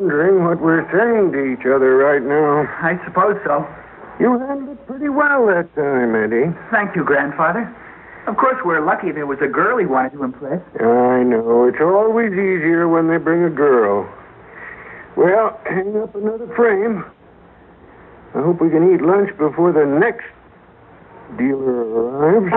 wondering what we're saying to each other right now. I suppose so. You handled it pretty well that time, Eddie. Thank you, Grandfather. Of course, we're lucky there was a girl he wanted to impress. I know. It's always easier when they bring a girl. Well, hang up another frame. I hope we can eat lunch before the next dealer arrives.